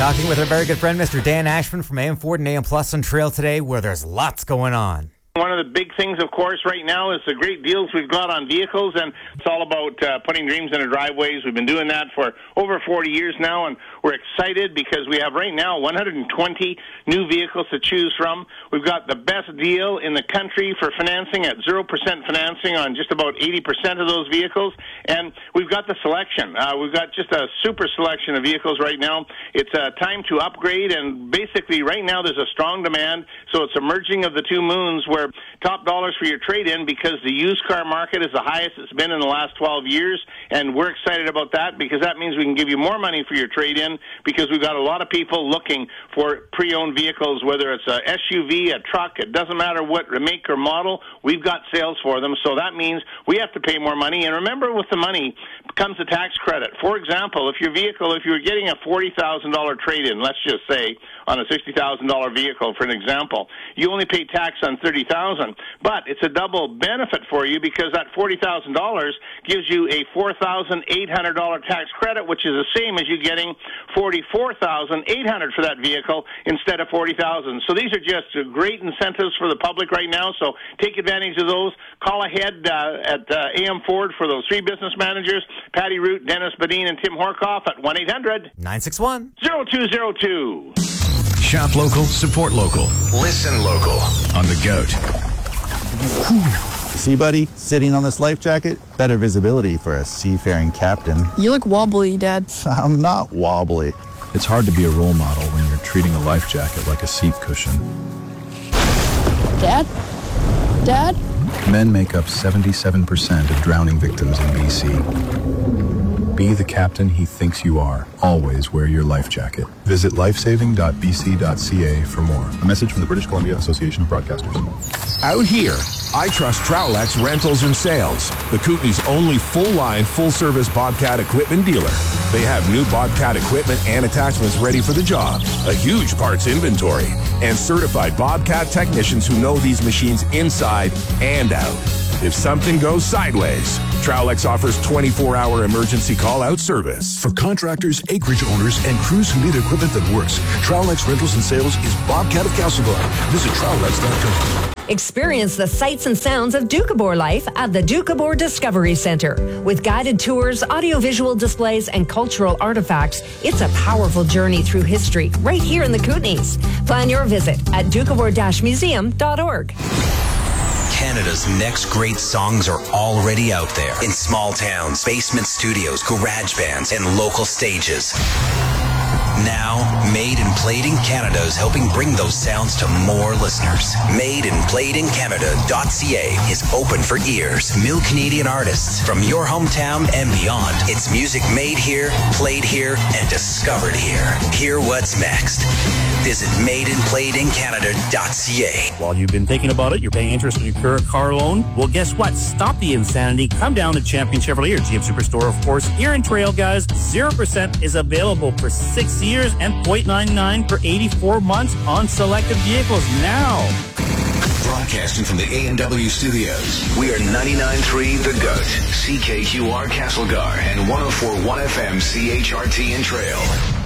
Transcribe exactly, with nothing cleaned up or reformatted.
Talking with our very good friend, Mister Dan Ashman from A M Ford and A M Plus on Trail today, where there's lots going on. One of the big things, of course, right now is the great deals we've got on vehicles, and it's all about uh, putting dreams into driveways. We've been doing that for over forty years now, and we're excited because we have right now one hundred twenty new vehicles to choose from. We've got the best deal in the country for financing at zero percent financing on just about eighty percent of those vehicles, and we've got the selection. Uh, we've got just a super selection of vehicles right now. It's uh, time to upgrade, and basically right now there's a strong demand, so it's a merging of the two moons where top dollars for your trade-in because the used car market is the highest it's been in the last twelve years, and we're excited about that because that means we can give you more money for your trade-in because we've got a lot of people looking for pre-owned vehicles, whether it's a S U V, a truck, it doesn't matter what make or model, we've got sales for them, so that means we have to pay more money. And remember, with the money comes a tax credit. For example, if your vehicle, if you were getting a forty thousand dollars trade-in, let's just say, on a sixty thousand dollars vehicle, for an example, you only pay tax on thirty thousand dollars, but it's a double benefit for you because that forty thousand dollars gives you a four thousand eight hundred dollars tax credit, which is the same as you getting forty-four thousand eight hundred dollars for that vehicle instead of forty thousand dollars. So these are just great incentives for the public right now, so take advantage of those. Call ahead uh, at uh, A M Ford for those three business managers, Patty Root, Dennis Badin, and Tim Horkoff at one eight hundred nine six one zero two zero two. Shop local, support local. Listen local on The Goat. See, buddy, sitting on this life jacket, better visibility for a seafaring captain. You look wobbly, Dad. I'm not wobbly. It's hard to be a role model when you're treating a life jacket like a seat cushion. Dad? Dad? Men make up seventy-seven percent of drowning victims in B C. Be the captain he thinks you are. Always wear your life jacket. Visit lifesaving dot b c dot c a for more. A message from the British Columbia Association of Broadcasters. Out here, I trust Trowlex Rentals and Sales, the Kootenai's only full-line, full-service Bobcat equipment dealer. They have new Bobcat equipment and attachments ready for the job, a huge parts inventory, and certified Bobcat technicians who know these machines inside and out. If something goes sideways, Trowlex offers twenty-four hour emergency call-out service. For contractors, acreage owners, and crews who need equipment that works, Trowlex Rentals and Sales is Bobcat of Castlegar. Visit Trowlex dot com. Experience the sights and sounds of Doukhobor life at the Doukhobor Discovery Center. With guided tours, audiovisual displays, and cultural artifacts, it's a powerful journey through history right here in the Kootenays. Plan your visit at doukhobor dash museum dot org. Canada's next great songs are already out there in small towns, basement studios, garage bands, and local stages. Now, Made and Played in Canada is helping bring those sounds to more listeners. made and played in canada dot c a is open for ears. New Canadian artists from your hometown and beyond. It's music made here, played here, and discovered here. Hear what's next. Visit made and played in canada dot c a. While you've been thinking about it, you're paying interest on your current car loan? Well, guess what? Stop the insanity. Come down to Champion Chevrolet, your G M Superstore, of course. Here in Trail, guys, zero percent is available for six years and zero point nine nine for eighty-four months on selected vehicles now. Broadcasting from the A and W studios, we are ninety-nine point three The Goat, C K Q R Castlegar, and one oh four point one F M C H R T in Trail.